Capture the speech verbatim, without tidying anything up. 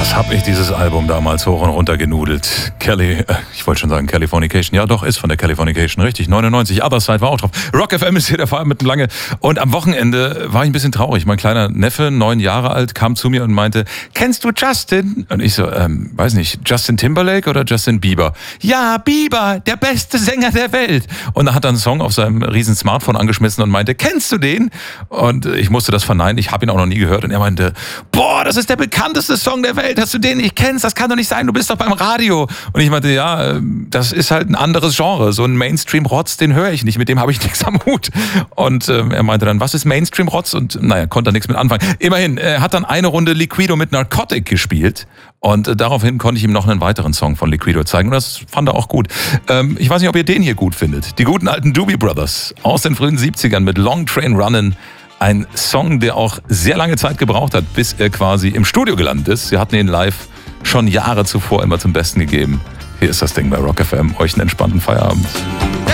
Was hab ich dieses Album damals hoch und runter genudelt? Kelly, äh, ich wollte schon sagen Californication. Ja doch, ist von der Californication, richtig. neunundneunzig, Other Side war auch drauf. Rock F M ist hier der Fall mit lange. Und am Wochenende war ich ein bisschen traurig. Mein kleiner Neffe, neun Jahre alt, kam zu mir und meinte, kennst du Justin? Und ich so, ähm, weiß nicht, Justin Timberlake oder Justin Bieber? Ja, Bieber, der beste Sänger der Welt. Und er hat dann einen Song auf seinem riesen Smartphone angeschmissen und meinte, kennst du den? Und ich musste das verneinen, ich habe ihn auch noch nie gehört. Und er meinte, boah, das ist der bekannteste Song der Welt, dass du den nicht kennst, das kann doch nicht sein, du bist doch beim Radio. Und ich meinte, ja, das ist halt ein anderes Genre, so ein Mainstream-Rotz, den höre ich nicht, mit dem habe ich nichts am Hut. Und ähm, er meinte dann, was ist Mainstream-Rotz? Und naja, konnte er nichts mit anfangen. Immerhin, er hat dann eine Runde Liquido mit Narcotic gespielt und äh, daraufhin konnte ich ihm noch einen weiteren Song von Liquido zeigen und das fand er auch gut. Ähm, ich weiß nicht, ob ihr den hier gut findet. Die guten alten Doobie Brothers aus den frühen siebzigern mit Long Train Runnin'. Ein Song, der auch sehr lange Zeit gebraucht hat, bis er quasi im Studio gelandet ist. Sie hatten ihn live schon Jahre zuvor immer zum Besten gegeben. Hier ist das Ding bei Rock F M. Euch einen entspannten Feierabend.